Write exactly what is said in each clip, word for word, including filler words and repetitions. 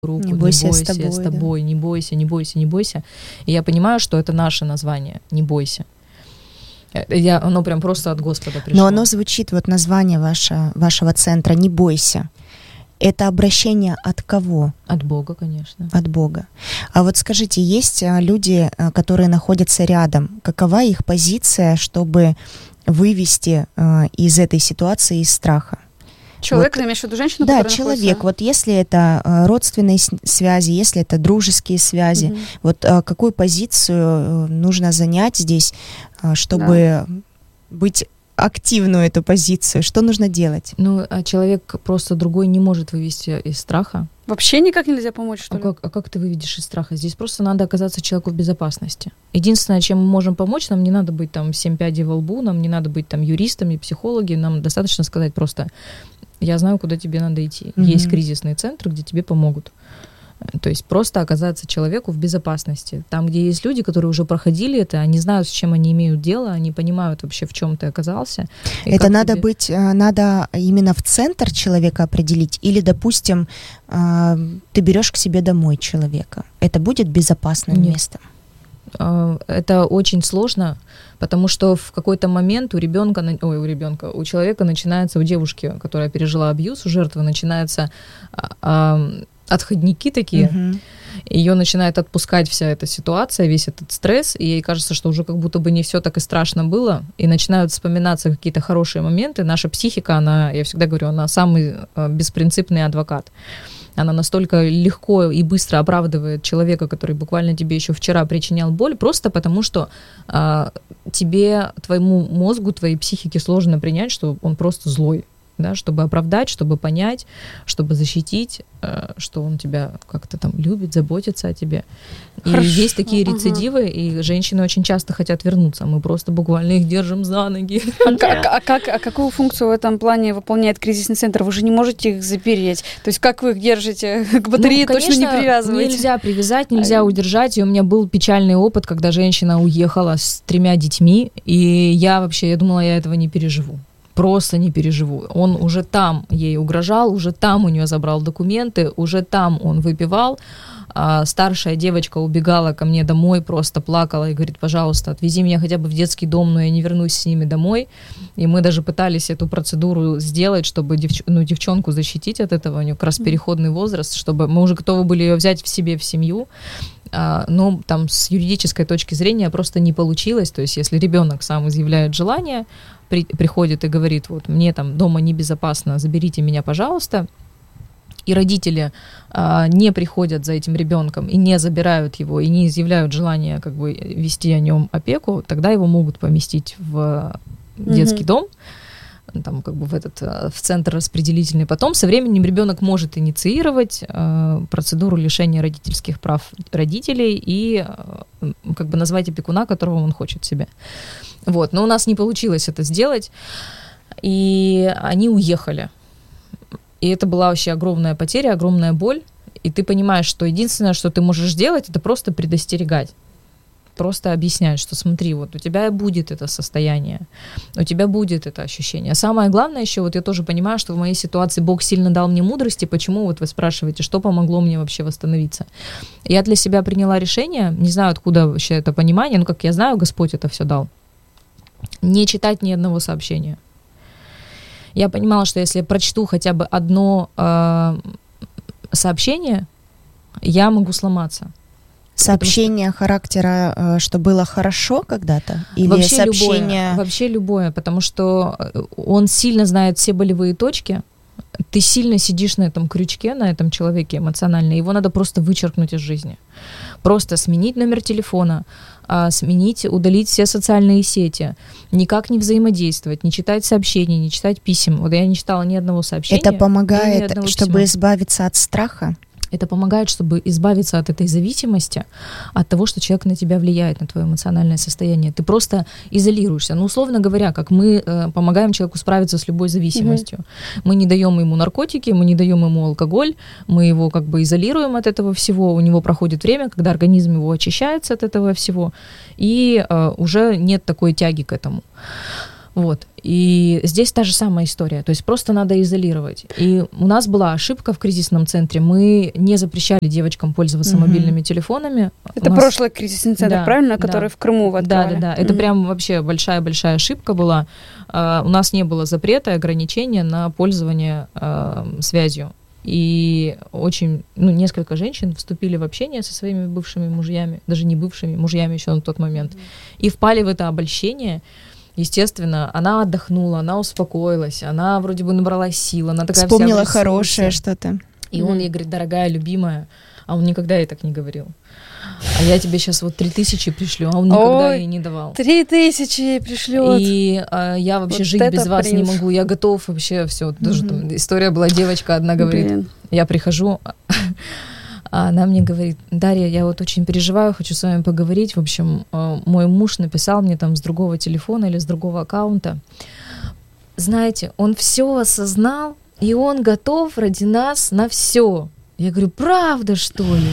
руку, не бойся, не бойся, с тобой, я с тобой, да. не бойся, не бойся, не бойся. И я понимаю, что это наше название, не бойся. Я, оно прям просто от Господа пришло. Но оно звучит, вот название ваше, вашего центра «Не бойся». Это обращение от кого? От Бога, конечно. От Бога. А вот скажите, есть люди, которые находятся рядом, какова их позиция, чтобы вывести из этой ситуации, из страха? Человек, вот, ты имеешь в виду женщину? Да, человек. Находится... Вот если это родственные связи, если это дружеские связи, mm-hmm. вот какую позицию нужно занять здесь, чтобы да. быть активную эту позицию? Что нужно делать? Ну, а человек просто другой не может вывести из страха. Вообще никак нельзя помочь, что а ли? Как, а как ты выведешь из страха? Здесь просто надо оказаться человеку в безопасности. Единственное, чем мы можем помочь, нам не надо быть там семь пядей во лбу, нам не надо быть там юристами, психологи, нам достаточно сказать просто: я знаю, куда тебе надо идти. Mm-hmm. Есть кризисные центры, где тебе помогут. То есть просто оказаться человеку в безопасности. Там, где есть люди, которые уже проходили это, они знают, с чем они имеют дело, они понимают вообще, в чем ты оказался. Это надо тебе... быть, надо именно в центр человека определить, или, допустим, ты берешь к себе домой человека. Это будет безопасным Нет. местом? Это очень сложно, потому что в какой-то момент у ребенка, ой, у ребенка, у человека начинается, у девушки, которая пережила абьюз, у жертвы начинается отходники такие, uh-huh. ее начинает отпускать вся эта ситуация, весь этот стресс, и ей кажется, что уже как будто бы не все так и страшно было, и начинают вспоминаться какие-то хорошие моменты. Наша психика, она, я всегда говорю, она самый беспринципный адвокат. Она настолько легко и быстро оправдывает человека, который буквально тебе еще вчера причинял боль, просто потому что а, тебе, твоему мозгу, твоей психике сложно принять, что он просто злой. Да, чтобы оправдать, чтобы понять, чтобы защитить, что он тебя как-то там любит, заботится о тебе. И Хорошо. Есть такие рецидивы, ага. и женщины очень часто хотят вернуться. Мы просто буквально их держим за ноги. А, как, а, как, а какую функцию в этом плане выполняет кризисный центр? Вы же не можете их запереть. То есть как вы их держите? К батарее ну, точно не привязываете? Нельзя привязать, нельзя удержать. И у меня был печальный опыт, когда женщина уехала с тремя детьми, и я вообще, я думала, я этого не переживу. Просто не переживу. Он уже там ей угрожал, уже там у нее забрал документы, уже там он выпивал. А старшая девочка убегала ко мне домой, просто плакала и говорит: пожалуйста, отвези меня хотя бы в детский дом, но я не вернусь с ними домой. И мы даже пытались эту процедуру сделать, чтобы девч... ну, девчонку защитить от этого. У нее как раз переходный возраст, чтобы мы уже готовы были ее взять в себе в семью. А, но там с юридической точки зрения просто не получилось. То есть если ребенок сам изъявляет желание, при... приходит и говорит: вот мне там дома небезопасно, заберите меня, пожалуйста, и родители а, не приходят за этим ребенком и не забирают его, и не изъявляют желание как бы вести о нем опеку, тогда его могут поместить в детский mm-hmm. дом, там как бы в этот в центр распределительный. Потом со временем ребенок может инициировать э, процедуру лишения родительских прав родителей и э, как бы назвать опекуна, которого он хочет себе. Вот, но у нас не получилось это сделать, и они уехали. И это была вообще огромная потеря, огромная боль. И ты понимаешь, что единственное, что ты можешь делать, это просто предостерегать. Просто объяснять, что смотри, вот у тебя будет это состояние, у тебя будет это ощущение. Самое главное еще, вот я тоже понимаю, что в моей ситуации Бог сильно дал мне мудрости. Почему, вот вы спрашиваете, что помогло мне вообще восстановиться? Я для себя приняла решение, не знаю, откуда вообще это понимание, но как я знаю, Господь это все дал. Не читать ни одного сообщения. Я понимала, что если я прочту хотя бы одно э, сообщение, я могу сломаться. Сообщение что... характера, что было хорошо когда-то? Или вообще сообщение... любое, вообще любое, потому что он сильно знает все болевые точки, ты сильно сидишь на этом крючке, на этом человеке эмоционально, его надо просто вычеркнуть из жизни. Просто сменить номер телефона, сменить, удалить все социальные сети, никак не взаимодействовать, не читать сообщений, не читать писем. Вот я не читала ни одного сообщения. Это помогает, чтобы письма. избавиться от страха? Это помогает, чтобы избавиться от этой зависимости, от того, что человек на тебя влияет, на твое эмоциональное состояние. Ты просто изолируешься. Ну, условно говоря, как мы э, помогаем человеку справиться с любой зависимостью. Mm-hmm. Мы не даем ему наркотики, мы не даем ему алкоголь, мы его как бы изолируем от этого всего, у него проходит время, когда организм его очищается от этого всего, и э, уже нет такой тяги к этому. Вот. И здесь та же самая история. То есть просто надо изолировать. И у нас была ошибка в кризисном центре. Мы не запрещали девочкам пользоваться mm-hmm. мобильными телефонами. Это нас... прошлый кризисный центр, да, правильно? Который да. в Крыму вы открывали. Да, да, да. Это mm-hmm. прям вообще большая-большая ошибка была. Uh, у нас не было запрета, ограничения на пользование uh, связью. И очень, ну, несколько женщин вступили в общение со своими бывшими мужьями, даже не бывшими мужьями еще на тот момент, mm-hmm. и впали в это обольщение. Естественно, она отдохнула, она успокоилась, она вроде бы набралась сил, она такая вспомнила вся хорошее что-то. И mm-hmm. он ей говорит: дорогая, любимая, а он никогда ей так не говорил. А я тебе сейчас вот три тысячи пришлю, а он никогда Ой, ей не давал. Три тысячи пришлет. И а, я вообще вот жить без вас принц. не могу, я готов вообще, все. Mm-hmm. Даже там история была, девочка одна говорит, Блин. я прихожу, а она мне говорит: Дарья, я вот очень переживаю, хочу с вами поговорить. В общем, мой муж написал мне там с другого телефона или с другого аккаунта. Знаете, он все осознал, и он готов ради нас на все. Я говорю: правда, что ли?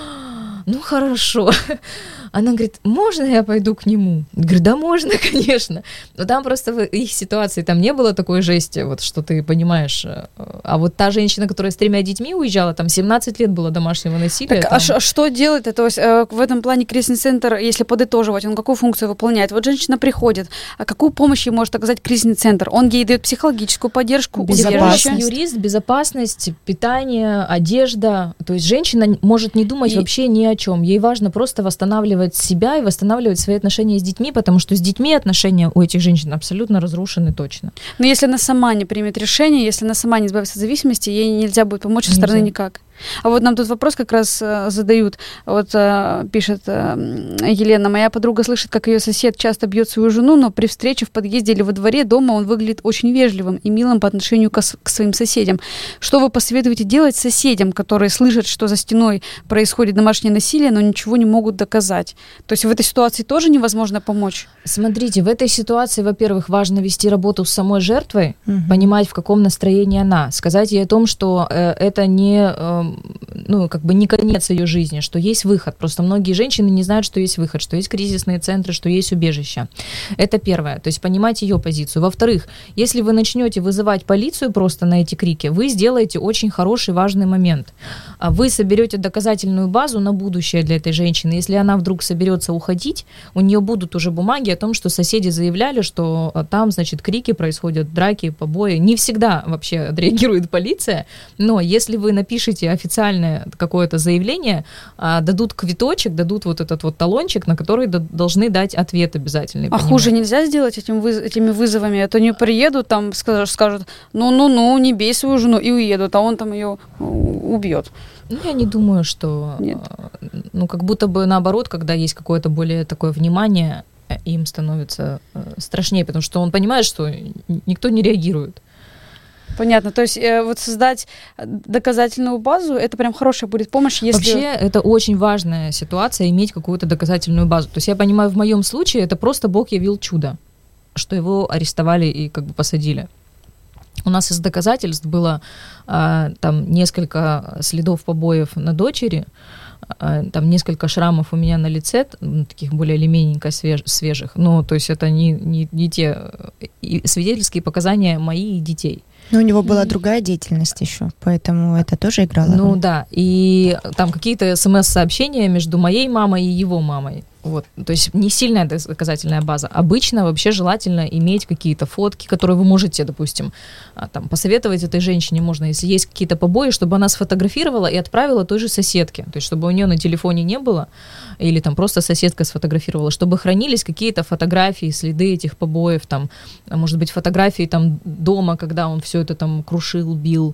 Ну, хорошо. Она говорит: можно я пойду к нему? Я говорю: да, можно, конечно. Но там просто в их ситуации там не было такой жести, вот что ты понимаешь. А вот та женщина, которая с тремя детьми уезжала, там семнадцать лет было домашнего насилия. Так, там... а что делать? То есть э, в этом плане кризисный центр, если подытоживать, он какую функцию выполняет? Вот женщина приходит, а какую помощь ей может оказать кризисный центр? Он ей дает психологическую поддержку, безопасность, юрист, безопасность, питание, одежда. То есть женщина может не думать и... вообще ни о чем. Ей важно просто восстанавливать себя и восстанавливать свои отношения с детьми, потому что с детьми отношения у этих женщин абсолютно разрушены точно. Но если она сама не примет решение, если она сама не избавится от зависимости, ей нельзя будет помочь со стороны никак. А вот нам тут вопрос как раз э, задают. Вот э, пишет э, Елена: моя подруга слышит, как ее сосед часто бьет свою жену, но при встрече в подъезде или во дворе дома он выглядит очень вежливым и милым по отношению к, к своим соседям. Что вы посоветуете делать соседям, которые слышат, что за стеной происходит домашнее насилие, но ничего не могут доказать? То есть в этой ситуации тоже невозможно помочь? Смотрите, в этой ситуации, во-первых, важно вести работу с самой жертвой, угу. понимать, в каком настроении она, сказать ей о том, что э, это не... Э, ну, как бы не конец ее жизни, что есть выход. Просто многие женщины не знают, что есть выход, что есть кризисные центры, что есть убежища. Это первое. То есть понимать ее позицию. Во-вторых, если вы начнете вызывать полицию просто на эти крики, вы сделаете очень хороший, важный момент. Вы соберете доказательную базу на будущее для этой женщины. Если она вдруг соберется уходить, у нее будут уже бумаги о том, что соседи заявляли, что там, значит, крики происходят, драки, побои. Не всегда вообще отреагирует полиция, но если вы напишите официально какое-то заявление, дадут квиточек, дадут вот этот вот талончик, на который должны дать ответ обязательный. А хуже нельзя сделать этим, этими вызовами? А то не приедут, там скажут, скажут, ну-ну-ну, не бей свою жену, и уедут, а он там ее убьет. Ну, я не думаю, что... Нет. Ну, как будто бы наоборот, когда есть какое-то более такое внимание, им становится страшнее, потому что он понимает, что никто не реагирует. Понятно. То есть э, вот создать доказательную базу, это прям хорошая будет помощь, если... Вообще, это очень важная ситуация, иметь какую-то доказательную базу. То есть я понимаю, в моем случае это просто Бог явил чудо, что его арестовали и как бы посадили. У нас из доказательств было а, там несколько следов побоев на дочери, а, там несколько шрамов у меня на лице, таких более или менее свеж, свежих. Ну, то есть это не, не, не те свидетельские показания моих детей. Но у него была другая деятельность еще, поэтому это тоже играло роль. Ну да, и там какие-то смс-сообщения между моей мамой и его мамой. Вот. То есть не сильная доказательная база. Обычно вообще желательно иметь какие-то фотки, которые вы можете, допустим, там, посоветовать этой женщине можно, если есть какие-то побои, чтобы она сфотографировала и отправила той же соседке. То есть чтобы у нее на телефоне не было, или там просто соседка сфотографировала, чтобы хранились какие-то фотографии, следы этих побоев, там, может быть, фотографии там дома, когда он все это там крушил, бил.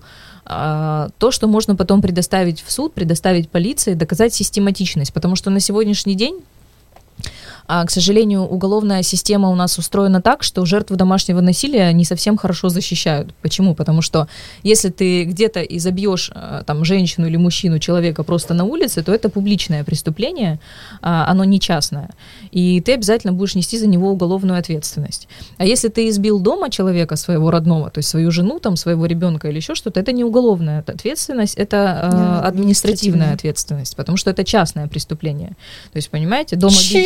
А, то, что можно потом предоставить в суд, предоставить полиции, доказать систематичность. Потому что на сегодняшний день, А, к сожалению, уголовная система у нас устроена так, что жертву домашнего насилия не совсем хорошо защищают. Почему? Потому что если ты где-то и забьешь там женщину или мужчину, человека просто на улице, то это публичное преступление, а, оно не частное. И ты обязательно будешь нести за него уголовную ответственность. А если ты избил дома человека своего родного, то есть свою жену, там, своего ребенка или еще что-то, это не уголовная ответственность, это а, административная ответственность, потому что это частное преступление. То есть, понимаете, дома бить... Чего?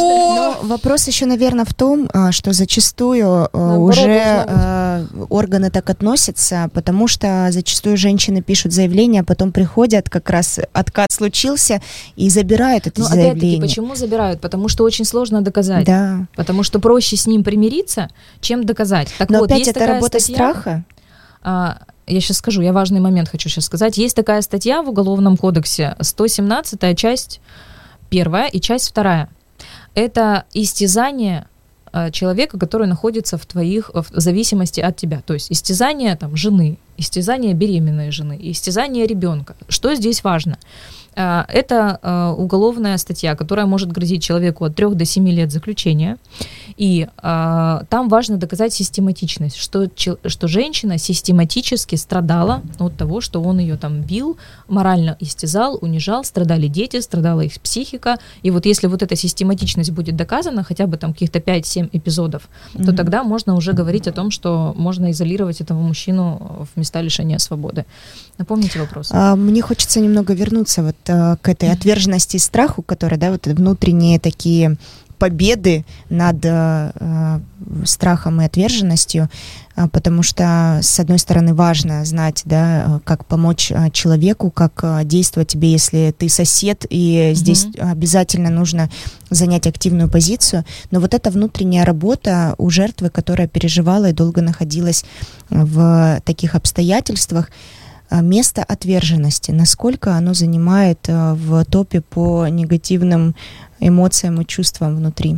Но вопрос еще, наверное, в том, что зачастую Наоборот, уже органы так относятся, потому что зачастую женщины пишут заявление, а потом приходят, как раз откат случился, и забирают это Но заявление. Опять-таки, почему забирают? Потому что очень сложно доказать. Да. Потому что проще с ним примириться, чем доказать. Так Но вот, опять есть это такая работа статья, страха? А, я сейчас скажу, я важный момент хочу сейчас сказать. Есть такая статья в Уголовном кодексе, сто семнадцатая часть первая и часть вторая. Это истязание а, человека, который находится в твоих, в зависимости от тебя. То есть истязание там, жены, истязание беременной жены, истязание ребенка. Что здесь важно? А, это а, уголовная статья, которая может грозить человеку от трёх до семи лет заключения. И а, там важно доказать систематичность, что, что женщина систематически страдала от того, что он ее там бил, морально истязал, унижал, страдали дети, страдала их психика. И вот если вот эта систематичность будет доказана, хотя бы там каких-то пять-семь эпизодов, mm-hmm. то тогда можно уже говорить о том, что можно изолировать этого мужчину в места лишения свободы. Напомните вопрос. А, мне хочется немного вернуться вот а, к этой отверженности и страху, которые, да, вот внутренние такие победы над э, страхом и отверженностью, э, потому что, с одной стороны, важно знать, да, как помочь э, человеку, как э, действовать тебе, если ты сосед, и mm-hmm. здесь обязательно нужно занять активную позицию, но вот эта внутренняя работа у жертвы, которая переживала и долго находилась в таких обстоятельствах, место отверженности, насколько оно занимает в топе по негативным эмоциям и чувствам внутри.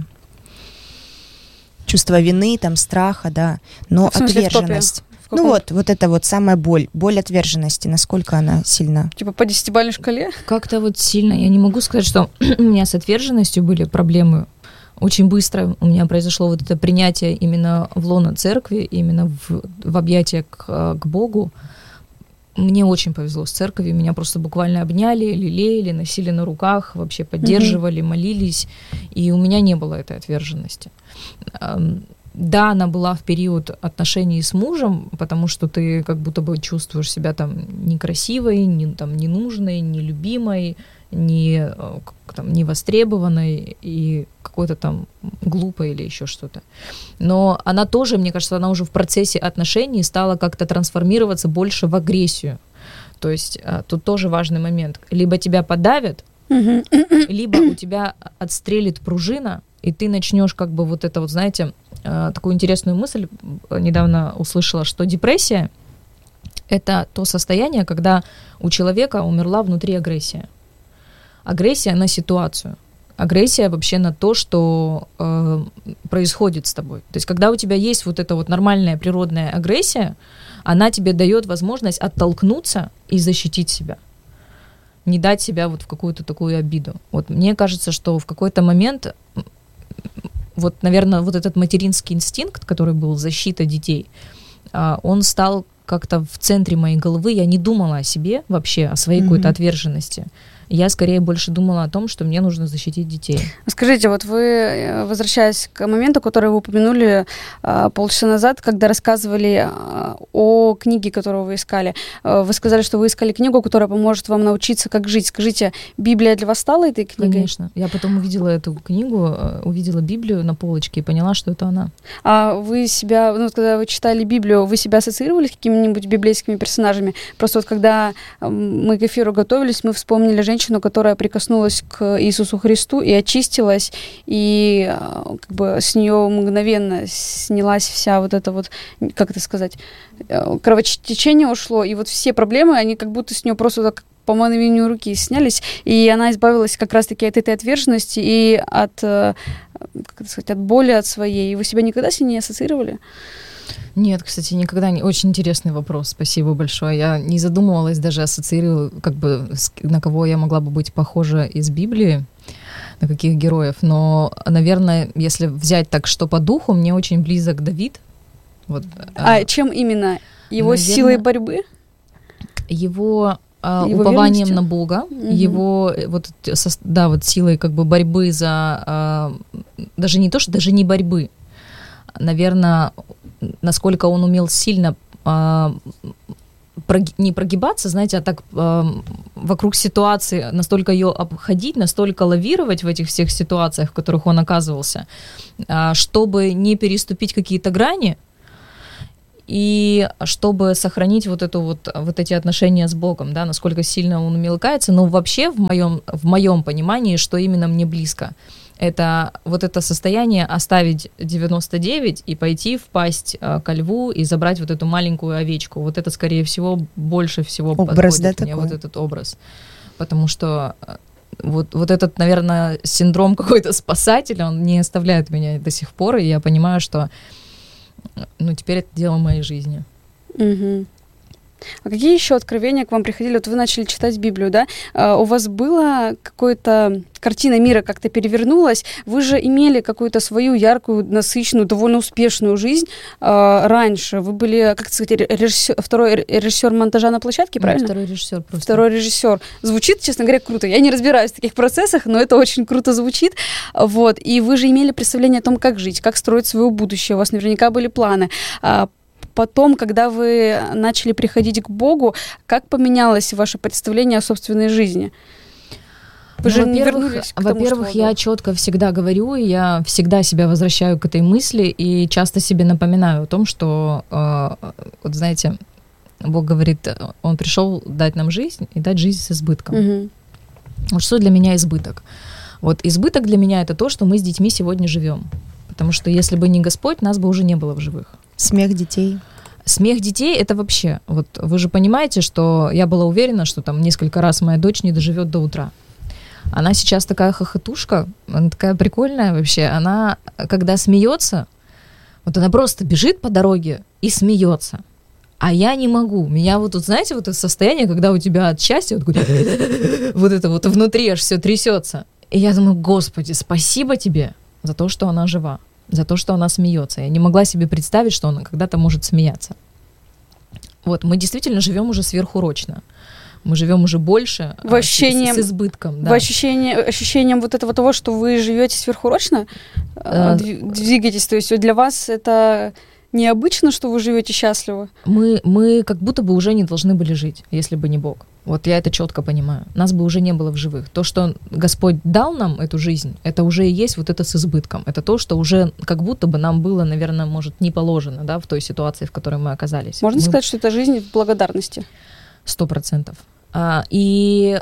Чувство вины, там, страха, да, но в смысле, отверженность. в топе? В ну вот, вот это вот самая боль, боль отверженности, насколько она сильна? Типа по десятибалльной шкале? Как-то вот сильно, я не могу сказать, что у меня с отверженностью были проблемы. Очень быстро у меня произошло вот это принятие именно в лоно церкви, именно в, в объятия к, к Богу. Мне очень повезло с церковью, меня просто буквально обняли, лелеяли, носили на руках, вообще поддерживали, mm-hmm. молились, и у меня не было этой отверженности. Да, она была в период отношений с мужем, потому что ты как будто бы чувствуешь себя там некрасивой, не, там, ненужной, нелюбимой, не, там, невостребованной и какой-то там глупой или еще что-то. Но она тоже, мне кажется, она уже в процессе отношений стала как-то трансформироваться больше в агрессию. То есть тут тоже важный момент. Либо тебя подавят, либо у тебя отстрелит пружина, и ты начнешь как бы вот это вот, знаете, такую интересную мысль недавно услышала, что депрессия — это то состояние, когда у человека умерла внутри агрессия. Агрессия на ситуацию. Агрессия вообще на то, что э, происходит с тобой. То есть когда у тебя есть вот эта вот нормальная природная агрессия, она тебе дает возможность оттолкнуться и защитить себя. Не дать себя вот в какую-то такую обиду. Вот мне кажется, что в какой-то момент, вот, наверное, вот этот материнский инстинкт, который был защита детей, э, он стал как-то в центре моей головы. Я не думала о себе вообще, о своей mm-hmm. какой-то отверженности. Я скорее больше думала о том, что мне нужно защитить детей. Скажите, вот вы, возвращаясь к моменту, который вы упомянули а, полчаса назад, когда рассказывали а, о книге, которую вы искали, а, вы сказали, что вы искали книгу, которая поможет вам научиться, как жить. Скажите, Библия для вас стала этой книгой? Конечно. Я потом увидела эту книгу, увидела Библию на полочке и поняла, что это она. А вы себя, ну, когда вы читали Библию, вы себя ассоциировали с какими-нибудь библейскими персонажами? Просто вот когда мы к эфиру готовились, мы вспомнили женщину, которая прикоснулась к Иисусу Христу и очистилась, и как бы с нее мгновенно снялась вся вот эта вот, как это сказать, кровотечение ушло, и вот все проблемы, они как будто с нее просто так по мановению руки снялись, и она избавилась как раз-таки от этой отверженности и от, как это сказать, от боли от своей. Вы себя никогда с ней не ассоциировали? Нет, кстати, никогда не... Очень интересный вопрос, спасибо большое. Я не задумывалась, даже ассоциировала, как бы, на кого я могла бы быть похожа из Библии, на каких героев. Но, наверное, если взять так, что по духу, мне очень близок Давид. Вот, а, а чем именно? Его наверное, силой борьбы? Его... Его упованием верностью? На Бога, угу. его вот, да, вот силой как бы борьбы за... Даже не то, что даже не борьбы, наверное, насколько он умел сильно а, не прогибаться, знаете, а так э, вокруг ситуации, настолько ее обходить, настолько лавировать в этих всех ситуациях, в которых он оказывался, э, чтобы не переступить какие-то грани, и чтобы сохранить вот, эту вот, вот эти отношения с Богом, да, насколько сильно он умелкается. Но вообще в моем, в моем понимании, что именно мне близко, это вот это состояние оставить девяносто девять и пойти впасть э, ко льву и забрать вот эту маленькую овечку. Вот это, скорее всего, больше всего образ, подходит да, мне, такой? вот этот образ. Потому что вот, вот этот, наверное, синдром какой-то спасателя, он не оставляет меня до сих пор, и я понимаю, что ну, теперь это дело моей жизни. Угу. А какие еще откровения к вам приходили? Вот вы начали читать Библию, да? А у вас была какая-то картина мира как-то перевернулась? Вы же имели какую-то свою яркую, насыщенную, довольно успешную жизнь а, раньше. Вы были, как сказать, режиссер, второй режиссер монтажа на площадке, правильно? Второй режиссер просто. Второй режиссер. Звучит, честно говоря, круто. Я не разбираюсь в таких процессах, но это очень круто звучит. Вот. И вы же имели представление о том, как жить, как строить свое будущее. У вас наверняка были планы. Потом, когда вы начали приходить к Богу, как поменялось ваше представление о собственной жизни? Вы ну, же во-первых, не вернулись к тому, во-первых, что я четко всегда говорю, я всегда себя возвращаю к этой мысли и часто себе напоминаю о том, что, э, вот знаете, Бог говорит, Он пришел дать нам жизнь и дать жизнь с избытком. Угу. Вот что для меня избыток? Вот избыток для меня это то, что мы с детьми сегодня живем. Потому что если бы не Господь, нас бы уже не было в живых. Смех детей. Смех детей — это вообще... Вот вы же понимаете, что я была уверена, что там несколько раз моя дочь не доживет до утра. Она сейчас такая хохотушка, она такая прикольная вообще. Она, когда смеется, вот она просто бежит по дороге и смеется. А я не могу. Меня вот тут, знаете, вот это состояние, когда у тебя от счастья вот, вот это вот внутри аж все трясется. И я думаю, Господи, спасибо тебе за то, что она жива, за то, что она смеется. Я не могла себе представить, что она когда-то может смеяться. Вот, мы действительно живем уже сверхурочно. Мы живем уже больше, в ощущением, с, с избытком. Да. В ощущении, ощущением вот этого того, что вы живете сверхурочно, а, двигаетесь. То есть для вас это необычно, что вы живете счастливо? Мы, мы как будто бы уже не должны были жить, если бы не Бог. Вот я это четко понимаю. Нас бы уже не было в живых. То, что Господь дал нам эту жизнь, это уже и есть вот это с избытком. Это то, что уже как будто бы нам было, наверное, может, не положено, да, в той ситуации, в которой мы оказались. Можно мы... сказать, что это жизнь в благодарности? Сто процентов. А, и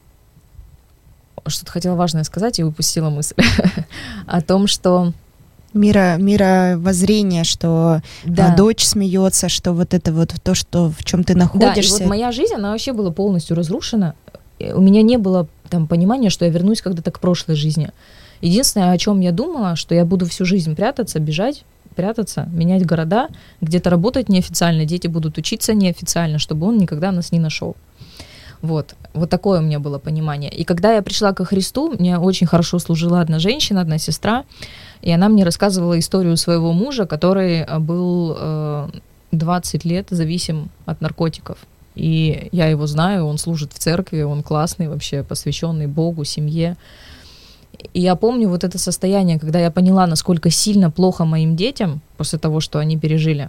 что-то хотела важное сказать и упустила мысль о том, что Мира, мировоззрение, что да. дочь смеется, что вот это вот то, что в чем ты находишься. Да, и вот моя жизнь, она вообще была полностью разрушена. У меня не было там понимания, что я вернусь когда-то к прошлой жизни. Единственное, о чем я думала, что я буду всю жизнь прятаться, бежать, прятаться, менять города, где-то работать неофициально, дети будут учиться неофициально, чтобы он никогда нас не нашел. Вот, вот такое у меня было понимание. И когда я пришла ко Христу, мне очень хорошо служила одна женщина, одна сестра, и она мне рассказывала историю своего мужа, который был э, двадцать лет зависим от наркотиков. И я его знаю, он служит в церкви, он классный вообще, посвященный Богу, семье. И я помню вот это состояние, когда я поняла, насколько сильно плохо моим детям после того, что они пережили.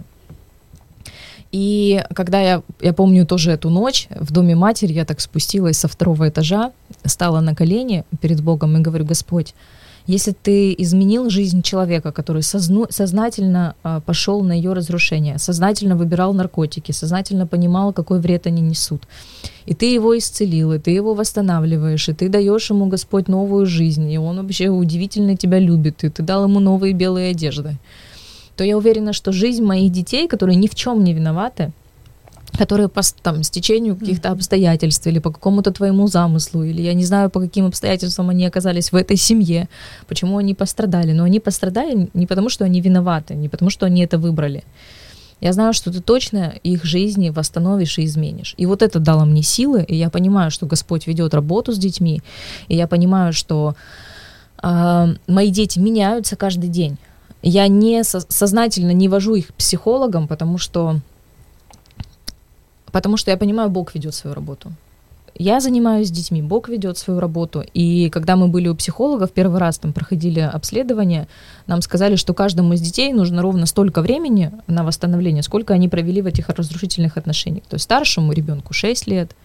И когда я, я помню тоже эту ночь, в доме матери я так спустилась со второго этажа, стала на колени перед Богом и говорю: Господь, если ты изменил жизнь человека, который созну, сознательно а, пошел на ее разрушение, сознательно выбирал наркотики, сознательно понимал, какой вред они несут, и ты его исцелил, и ты его восстанавливаешь, и ты даешь ему, Господь, новую жизнь, и он вообще удивительно тебя любит, и ты дал ему новые белые одежды, то я уверена, что жизнь моих детей, которые ни в чем не виноваты, которые по там, стечению каких-то обстоятельств или по какому-то твоему замыслу, или я не знаю, по каким обстоятельствам они оказались в этой семье, почему они пострадали. Но они пострадали не потому, что они виноваты, не потому, что они это выбрали. Я знаю, что ты точно их жизни восстановишь и изменишь. И вот это дало мне силы, и я понимаю, что Господь ведет работу с детьми, и я понимаю, что э, мои дети меняются каждый день. Я не со- сознательно не вожу их к психологам, потому что Потому что я понимаю, Бог ведет свою работу. я занимаюсь детьми, Бог ведет свою работу. И когда мы были у психолога, в первый раз там проходили обследование, нам сказали, что каждому из детей нужно ровно столько времени на восстановление, сколько они провели в этих разрушительных отношениях. То есть старшему ребенку шесть лет,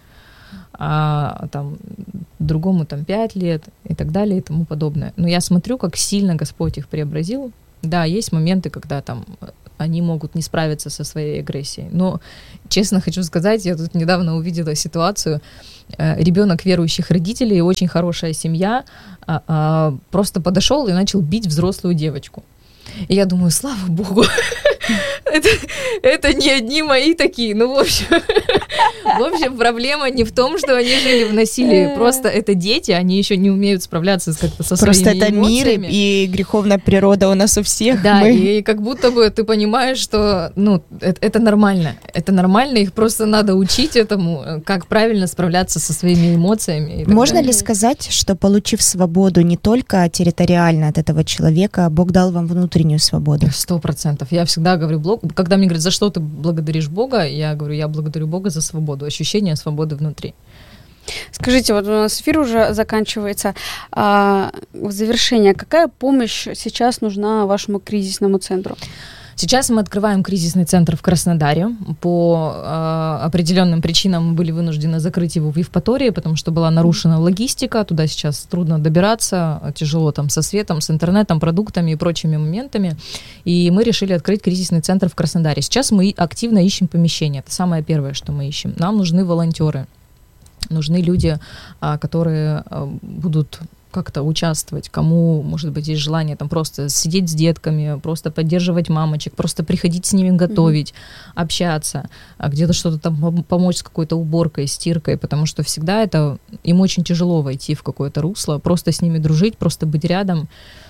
а там другому там пять лет и так далее и тому подобное. Но я смотрю, как сильно Господь их преобразил. Да, есть моменты, когда там они могут не справиться со своей агрессией. Но, честно хочу сказать, я тут недавно увидела ситуацию. Ребенок верующих родителей, очень хорошая семья, просто подошел и начал бить взрослую девочку. И я думаю, слава Богу, это, это не одни мои такие. Ну, в общем, в общем, проблема не в том, что они жили в насилии. Просто это дети, они еще не умеют справляться как-то со Просто своими это эмоциями. Мир и греховная природа у нас у всех. Да, Мы... и как будто бы ты понимаешь, что ну, это, это нормально. Это нормально, их просто надо учить этому, как правильно справляться со своими эмоциями. Можно далее. ли сказать, что, получив свободу не только территориально от этого человека, Бог дал вам внутреннюю свободу? Сто процентов. Я всегда говорю, Бог, когда мне говорят, за что ты благодаришь Бога, я говорю, я благодарю Бога за свободу, ощущение свободы внутри. Скажите, вот у нас эфир уже заканчивается. А, в завершение, какая помощь сейчас нужна вашему кризисному центру? Сейчас мы открываем кризисный центр в Краснодаре. По э, определенным причинам мы были вынуждены закрыть его в Евпатории, потому что была нарушена логистика. Туда сейчас трудно добираться, тяжело там со светом, с интернетом, продуктами и прочими моментами. И мы решили открыть кризисный центр в Краснодаре. Сейчас мы активно ищем помещение. Это самое первое, что мы ищем. Нам нужны волонтеры. Нужны люди, которые будут как-то участвовать, кому, может быть, есть желание там просто сидеть с детками, просто поддерживать мамочек, просто приходить с ними готовить, mm-hmm. общаться, где-то что-то там помочь с какой-то уборкой, стиркой, потому что всегда это, им очень тяжело войти в какое-то русло, просто с ними дружить, просто быть рядом.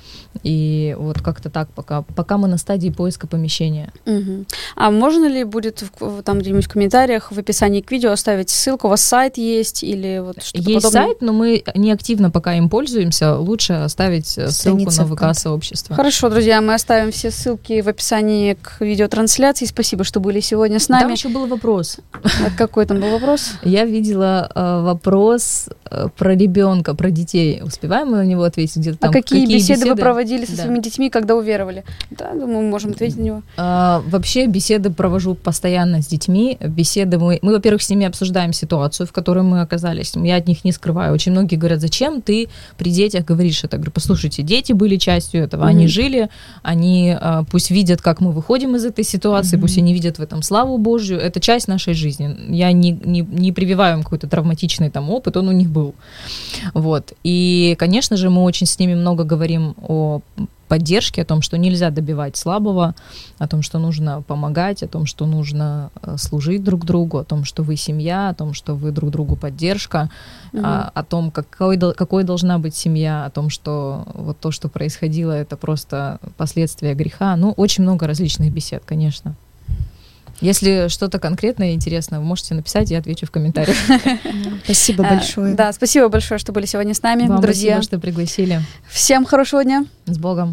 И вот как-то так, пока, пока мы на стадии поиска помещения. Угу. А можно ли будет в, там где-нибудь в комментариях, в описании к видео оставить ссылку? У вас сайт есть или вот что-то есть подобное? Сайт, но мы не активно пока им пользуемся. Лучше оставить ссылку на ВК-сообщество. Хорошо, друзья, мы оставим все ссылки в описании к видеотрансляции. Спасибо, что были сегодня с нами. Там еще был вопрос. А какой там был вопрос? Я видела э, вопрос э, про ребенка, про детей. Успеваем мы на него ответить? Где-то там, а какие, какие беседы, беседы вы проводили со да. своими детьми, когда уверовали? Да, думаю, мы можем ответить на него. А, вообще беседы провожу постоянно с детьми. Беседы мы, мы, во-первых, с ними обсуждаем ситуацию, в которой мы оказались. Я от них не скрываю. Очень многие говорят, зачем ты при детях говоришь это? Я говорю, послушайте, дети были частью этого, mm-hmm. они жили, они а, пусть видят, как мы выходим из этой ситуации, mm-hmm. пусть они видят в этом славу Божью. Это часть нашей жизни. Я не, не, не прививаю им какой-то травматичный там опыт, он у них был. Вот. И, конечно же, мы очень с ними много говорим о поддержке, о том, что нельзя добивать слабого, о том, что нужно помогать, о том, что нужно служить друг другу, о том, что вы семья, о том, что вы друг другу поддержка, mm-hmm. о, о том, какой, какой должна быть семья, о том, что вот то, что происходило, это просто последствия греха. Ну, очень много различных бесед, конечно. Если что-то конкретное и интересное, вы можете написать, я отвечу в комментариях. Спасибо большое. Да, спасибо большое, что были сегодня с нами, вам друзья. Спасибо, что пригласили. Всем хорошего дня. С Богом.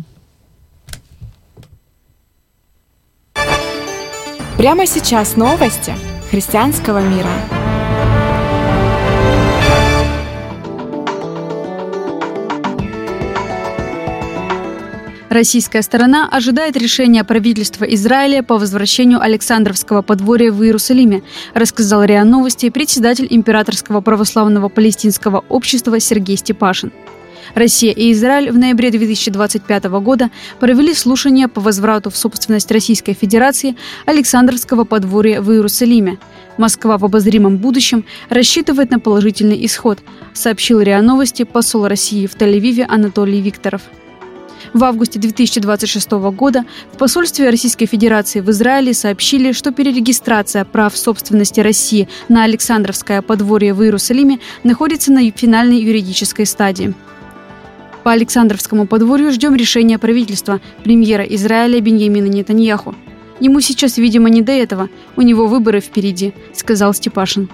Прямо сейчас новости христианского мира. Российская сторона ожидает решения правительства Израиля по возвращению Александровского подворья в Иерусалиме, рассказал РИА Новости председатель Императорского православного палестинского общества Сергей Степашин. Россия и Израиль в ноябре две тысячи двадцать пятого года провели слушания по возврату в собственность Российской Федерации Александровского подворья в Иерусалиме. Москва в обозримом будущем рассчитывает на положительный исход, сообщил РИА Новости посол России в Тель-Авиве Анатолий Викторов. В августе две тысячи двадцать шестого года в посольстве Российской Федерации в Израиле сообщили, что перерегистрация прав собственности России на Александровское подворье в Иерусалиме находится на финальной юридической стадии. По Александровскому подворью ждем решения правительства, премьера Израиля Биньямина Нетаньяху. Ему сейчас, видимо, не до этого, у него выборы впереди, сказал Степашин.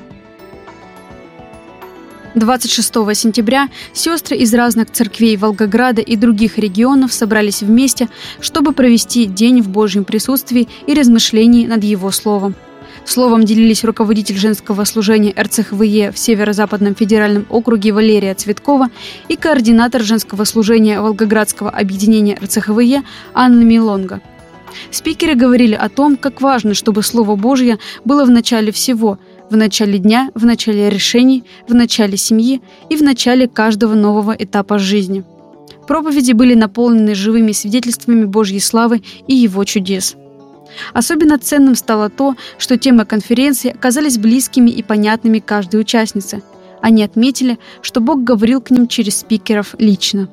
двадцать шестого сентября сестры из разных церквей Волгограда и других регионов собрались вместе, чтобы провести день в Божьем присутствии и размышлении над Его Словом. Словом делились руководитель женского служения эр цэ ха вэ е в Северо-Западном федеральном округе Валерия Цветкова и координатор женского служения Волгоградского объединения эр цэ ха вэ е Анна Милонга. Спикеры говорили о том, как важно, чтобы Слово Божье было в начале всего, в начале дня, в начале решений, в начале семьи и в начале каждого нового этапа жизни. Проповеди были наполнены живыми свидетельствами Божьей славы и Его чудес. Особенно ценным стало то, что темы конференции оказались близкими и понятными каждой участнице. Они отметили, что Бог говорил к ним через спикеров лично.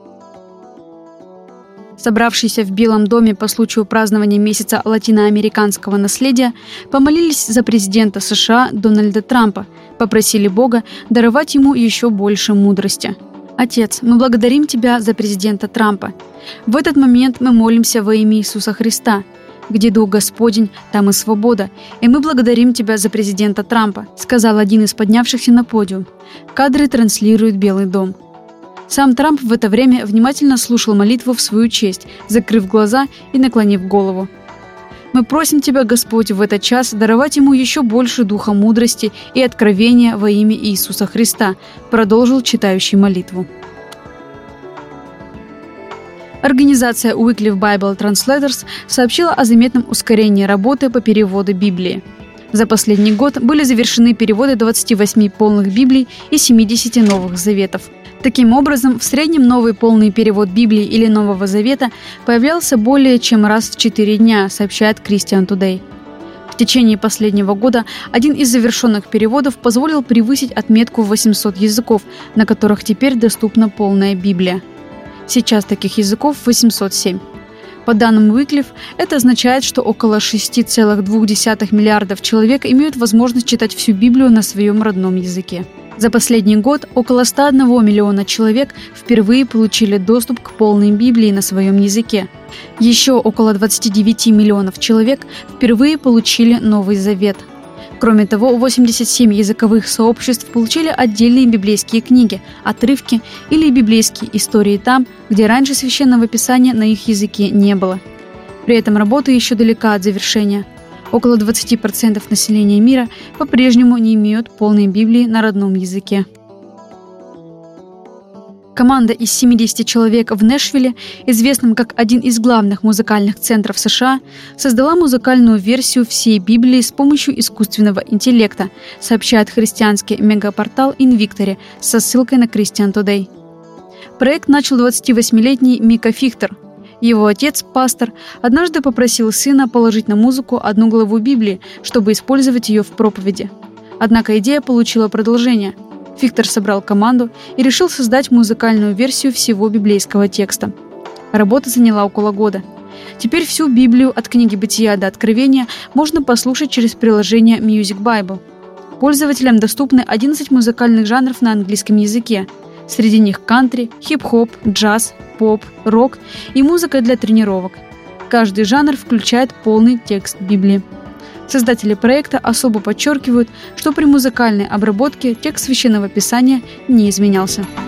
Собравшиеся в Белом доме по случаю празднования месяца латиноамериканского наследия помолились за президента США Дональда Трампа, попросили Бога даровать ему еще больше мудрости. «Отец, мы благодарим Тебя за президента Трампа. В этот момент мы молимся во имя Иисуса Христа. Где Дух Господень, там и свобода. И мы благодарим Тебя за президента Трампа», сказал один из поднявшихся на подиум. Кадры транслирует Белый дом. Сам Трамп в это время внимательно слушал молитву в свою честь, закрыв глаза и наклонив голову. «Мы просим Тебя, Господь, в этот час даровать ему еще больше духа мудрости и откровения во имя Иисуса Христа», продолжил читающий молитву. Организация Wycliffe Bible Translators сообщила о заметном ускорении работы по переводу Библии. За последний год были завершены переводы двадцати восьми полных Библий и семидесяти Новых Заветов. Таким образом, в среднем новый полный перевод Библии или Нового Завета появлялся более чем раз в четыре дня, сообщает Christian Today. В течение последнего года один из завершенных переводов позволил превысить отметку в восемьсот языков, на которых теперь доступна полная Библия. Сейчас таких языков восемьсот семь. По данным Wycliffe, это означает, что около шесть целых две десятых миллиардов человек имеют возможность читать всю Библию на своем родном языке. За последний год около ста одного миллиона человек впервые получили доступ к полной Библии на своем языке. Еще около двадцати девяти миллионов человек впервые получили Новый Завет. Кроме того, восемьдесят семь языковых сообществ получили отдельные библейские книги, отрывки или библейские истории там, где раньше священного писания на их языке не было. При этом работа еще далека от завершения. Около двадцати процентов населения мира по-прежнему не имеют полной Библии на родном языке. Команда из семидесяти человек в Нэшвилле, известном как один из главных музыкальных центров США, создала музыкальную версию всей Библии с помощью искусственного интеллекта, сообщает христианский мегапортал Invictory со ссылкой на Christian Today. Проект начал двадцативосьмилетний Мика Фихтер. Его отец, пастор, однажды попросил сына положить на музыку одну главу Библии, чтобы использовать ее в проповеди. Однако идея получила продолжение. Фихтер собрал команду и решил создать музыкальную версию всего библейского текста. Работа заняла около года. Теперь всю Библию от книги Бытия до Откровения можно послушать через приложение Music Bible. Пользователям доступны одиннадцать музыкальных жанров на английском языке. Среди них кантри, хип-хоп, джаз, поп, рок и музыка для тренировок. Каждый жанр включает полный текст Библии. Создатели проекта особо подчеркивают, что при музыкальной обработке текст Священного Писания не изменялся.